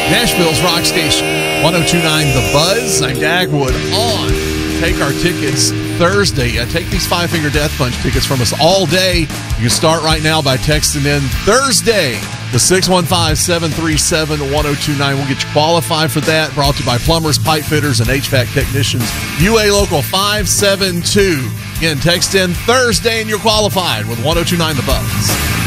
Nashville's Rock Station, 1029 The Buzz. I'm Dagwood on. Take our tickets Thursday. Take these Five Finger Death Punch tickets from us all day. You can start right now by texting in Thursday to 615-737-1029. We'll get you qualified for that. Brought to you by plumbers, pipe fitters, and HVAC technicians. UA Local 572. Again, text in Thursday and you're qualified with 1029 The Buzz.